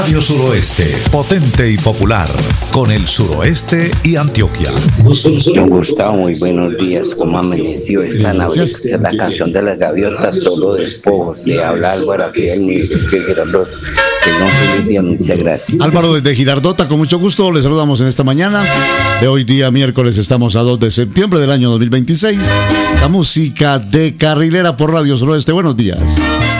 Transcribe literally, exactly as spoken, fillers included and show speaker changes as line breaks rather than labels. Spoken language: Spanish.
Radio Suroeste, potente y popular, con el suroeste y Antioquia.
Don Gustavo, muy buenos días. ¿Cómo amaneció esta Navidad? La canción de las gaviotas, solo despojos. Le habla Álvaro aquí del municipio de Girardot. Tenga un feliz día, muchas gracias.
Álvaro desde Girardota, con mucho gusto, les saludamos en esta mañana de hoy día miércoles, estamos a dos de septiembre del año dos mil veintiséis. La música de Carrilera por Radio Suroeste. Buenos días.